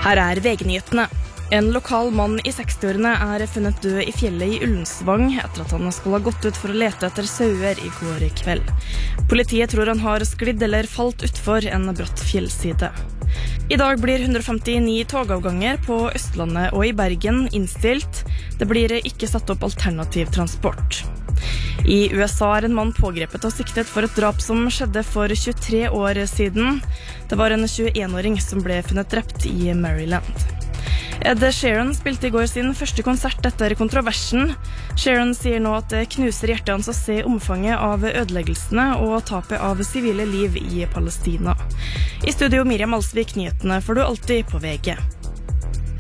Her VG-nyhetene. En lokal mann I 60-årene funnet død I fjellet I Ullensvang etter at han skulle ha gått ut for å lete etter sauer I går kveld. Politiet tror han har sklidd eller falt utfor en bratt fjellside. I dag blir 159 togavganger på Østlandet og I Bergen innstilt. Det blir ikke satt opp alternativ transport. I USA en mann pågrepet og siktet for et drap som skjedde for 23 år siden. Det var en 21-åring som ble funnet drept I Maryland. Ed Sheeran spilte I går sin første konsert etter kontroversen. Sheeran sier nå at det knuser hjertet hans å se omfanget av ødeleggelsene og tapet av sivile liv I Palestina. I studio Miriam Alsvik, nyhetene får du alltid på VG.